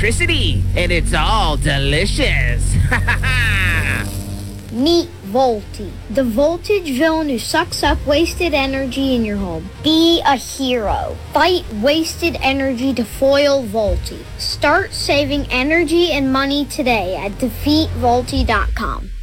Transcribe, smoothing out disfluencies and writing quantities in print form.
electricity, and it's all delicious. Meet Volty, the voltage villain who sucks up wasted energy in your home. Be a hero. Fight wasted energy to foil Volty. Start saving energy and money today at defeatvolty.com.